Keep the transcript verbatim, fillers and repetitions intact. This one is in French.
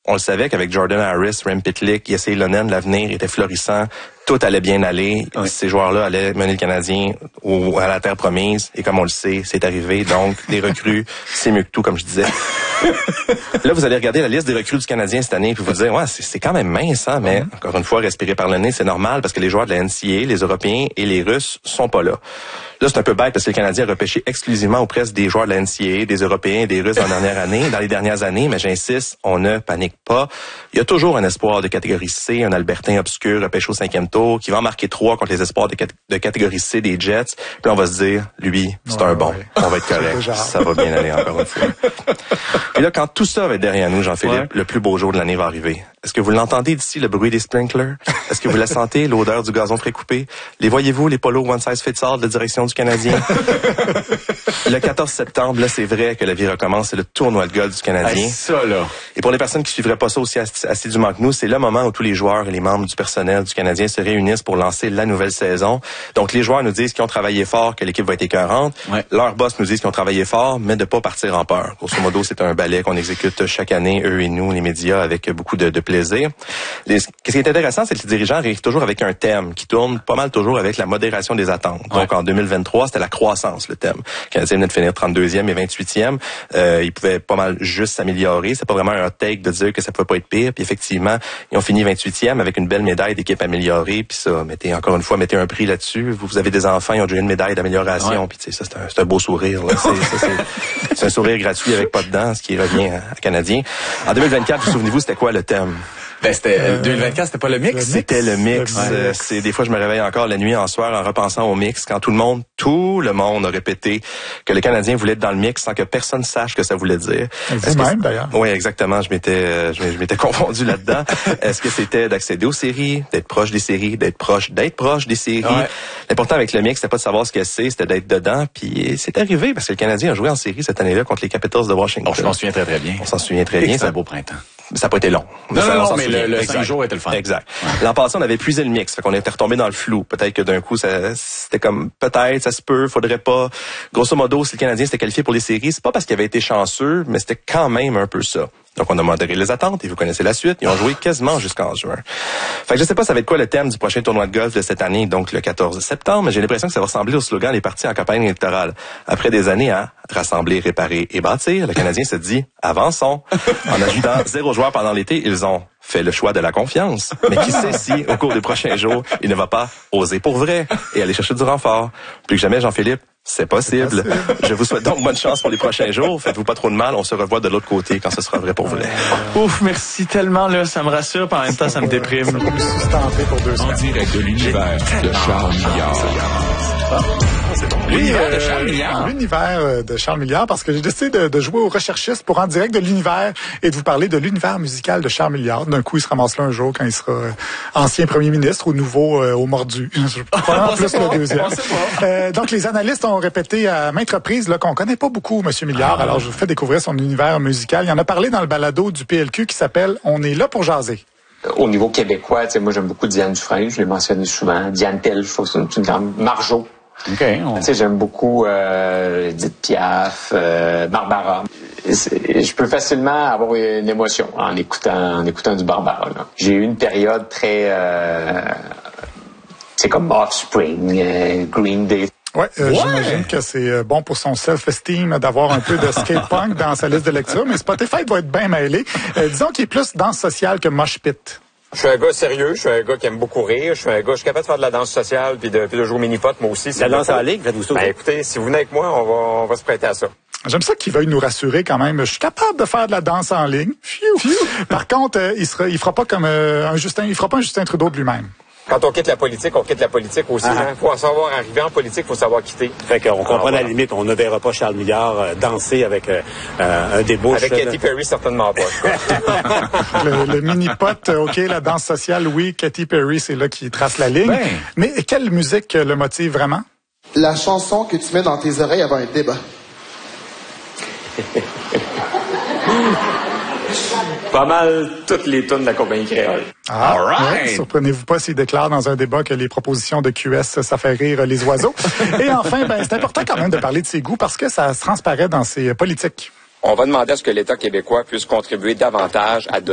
On le savait qu'avec Jordan Harris, Rem Pitlick, Jesse Ylönen, l'avenir était florissant. Tout allait bien aller. Oui. Ces joueurs-là allaient mener le Canadien au, à la terre promise. Et comme on le sait, c'est arrivé. Donc, des recrues, c'est mieux que tout, comme je disais. Là, vous allez regarder la liste des recrues du Canadien cette année puis vous dire, ouais, c'est, c'est quand même mince, hein, mais mm-hmm. encore une fois, respirer par le nez, c'est normal parce que les joueurs de la N C A A, les Européens et les Russes sont pas là. Là, c'est un peu bête parce que le Canadien a repêché exclusivement ou presque des joueurs de la N C A A, des Européens et des Russes dans la dernière année, dans les dernières années, mais j'insiste, on ne panique pas. Il y a toujours un espoir de catégorie C, un Albertain obscur repêché au cinquième tour, qui va en marquer trois contre les espoirs de, cat- de catégorie C des Jets. Puis on va se dire, lui, c'est ouais, un bon. Ouais. On va être correct. Ça va bien aller encore une fois. Et là, quand tout ça va être derrière nous, Jean-Philippe, ouais. le plus beau jour de l'année va arriver. Est-ce que vous l'entendez d'ici, le bruit des sprinklers? Est-ce que vous la sentez, l'odeur du gazon frais coupé? Les voyez-vous, les polos one size fits all de direction du Canadien? Le quatorze septembre, là, c'est vrai que la vie recommence. C'est le tournoi de golf du Canadien. Ah, ça, là. Et pour les personnes qui suivraient pas ça aussi assidûment que nous, c'est le moment où tous les joueurs et les membres du personnel du Canadien se réunissent pour lancer la nouvelle saison. Donc, les joueurs nous disent qu'ils ont travaillé fort, que l'équipe va être écœurante. Ouais. Leurs boss nous disent qu'ils ont travaillé fort, mais de pas partir en peur. Grosso modo, c'est un ballet qu'on exécute chaque année, eux et nous, les médias, avec beaucoup de, de plaisir. Les, ce qui est intéressant, c'est que les dirigeants arrivent toujours avec un thème qui tourne pas mal toujours avec la modération des attentes. Ouais. Donc, en deux mille vingt-trois, c'était la croissance, le thème. Le Canadien venait de finir trente-deuxième et vingt-huitième. Euh, ils pouvaient pas mal juste s'améliorer. C'est pas vraiment un take de dire que ça pouvait pas être pire. Puis effectivement, ils ont fini vingt-huitième avec une belle médaille d'équipe améliorée. Puis ça, mettez encore une fois, mettez un prix là-dessus. Vous, vous avez des enfants, ils ont déjà une médaille d'amélioration. Ouais. Puis tu sais, ça, c'est un, c'est un beau sourire. Là. C'est, ça, c'est, c'est un sourire gratuit avec pas de dents, ce qui revient à, à Canadien. En deux mille vingt-quatre, vous souvenez-vous, c'était quoi le thème? Ben, c'était, euh, deux mille vingt-quatre, c'était pas le mix? C'était le mix. Euh, c'est, des fois, je me réveille encore la nuit en soir en repensant au mix, quand tout le monde, tout le monde a répété que le Canadien voulait être dans le mix sans que personne sache ce que ça voulait dire. Vous-même, d'ailleurs. Oui, exactement. Je m'étais, je m'étais confondu là-dedans. Est-ce que c'était d'accéder aux séries, d'être proche des séries, d'être proche, d'être proche des séries? Ouais. L'important avec le mix, c'était pas de savoir ce que c'est, c'était d'être dedans. Puis c'est arrivé parce que le Canadien a joué en série cette année-là contre les Capitals de Washington. Oh, je m'en souviens très, très bien. On s'en souvient très bien. C'est un beau printemps. Ça n'a pas été long. Non, ça, non, non, mais le, le cinq jours était le fun. Exact. Ouais. L'an passé, on avait épuisé le mix. Fait qu'on était retombé dans le flou. Peut-être que d'un coup, ça, c'était comme, peut-être, ça se peut, faudrait pas. Grosso modo, si le Canadien s'était qualifié pour les séries, c'est pas parce qu'il avait été chanceux, mais c'était quand même un peu ça. Donc, on a modéré les attentes et vous connaissez la suite. Ils ont joué quasiment jusqu'en juin. Fait que je sais pas ça va être quoi le thème du prochain tournoi de golf de cette année, donc le quatorze septembre, mais j'ai l'impression que ça va ressembler au slogan des partis en campagne électorale. Après des années à rassembler, réparer et bâtir, le Canadien se dit « avançons ». En ajoutant zéro joueur pendant l'été, ils ont fait le choix de la confiance. Mais qui sait si, au cours des prochains jours, il ne va pas oser pour vrai et aller chercher du renfort. Plus que jamais, Jean-Philippe, c'est possible. c'est possible. Je vous souhaite donc bonne chance pour les prochains jours. Faites-vous pas trop de mal. On se revoit de l'autre côté quand ce sera vrai pour vrai. Ouf, merci tellement, là. Ça me rassure, puis en même temps, ça me déprime. En direct de l'univers de Charles Milliard. C'est bon. L'univers de Charles Milliard. L'univers de Charles Milliard, parce que j'ai décidé de, de jouer aux recherchistes pour En direct de l'univers et de vous parler de l'univers musical de Charles Milliard. D'un coup, il se ramasse là un jour quand il sera ancien premier ministre ou nouveau euh, au mordu. Probablement plus le deuxième. Euh, donc, les analystes ont répété à maintes reprises là, qu'on connaît pas beaucoup M. Milliard. Ah. Alors, je vous fais découvrir son univers musical. Il en a parlé dans le balado du P L Q qui s'appelle « On est là pour jaser ». Au niveau québécois, moi, j'aime beaucoup Diane Dufresne. Je l'ai mentionné souvent. Diane Tell, je trouve que c'est une grande... Marjo. Okay, on... Tu sais, j'aime beaucoup euh, Edith Piaf, euh, Barbara. Je peux facilement avoir une émotion en écoutant, en écoutant du Barbara. Là. J'ai eu une période très, euh, c'est comme Offspring, euh, Green Day. Ouais, euh, ouais, j'imagine que c'est bon pour son self-esteem d'avoir un peu de skate punk dans sa liste de lecture, mais Spotify doit être bien mêlé. Euh, disons qu'il est plus danse sociale que mosh pit. Je suis un gars sérieux, je suis un gars qui aime beaucoup rire, je suis un gars, je suis capable de faire de la danse sociale puis de, puis de jouer au mini-pot, moi aussi. La danse en ligue, faites-vous ça? Ben écoutez, si vous venez avec moi, on va, on va se prêter à ça. J'aime ça qu'il veuille nous rassurer quand même. Je suis capable de faire de la danse en ligne. Par contre, euh, il sera, il fera pas comme euh, un Justin, il fera pas un Justin Trudeau de lui-même. Quand on quitte la politique, on quitte la politique aussi. Il ah. faut savoir arriver en politique, il faut savoir quitter. Fait qu'on comprend Alors, la voilà. limite. On ne verra pas Charles Milliard euh, danser avec euh, un débauche. Avec Katy Perry, certainement pas. le le mini-pot, OK, la danse sociale, oui. Katy Perry, c'est là qui trace la ligne. Ben. Mais quelle musique le motive vraiment? La chanson que tu mets dans tes oreilles avant un débat. Pas mal toutes les tunes de la compagnie créole. Ah, all right. Ouais, surprenez-vous pas s'il déclare dans un débat que les propositions de Q S, ça fait rire les oiseaux. Et enfin, ben, c'est important quand même de parler de ses goûts parce que ça se transparaît dans ses politiques. On va demander à ce que l'État québécois puisse contribuer davantage à donner